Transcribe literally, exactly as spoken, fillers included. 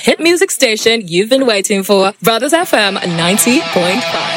hit music station you've been waiting for, Brothers F M ninety point five.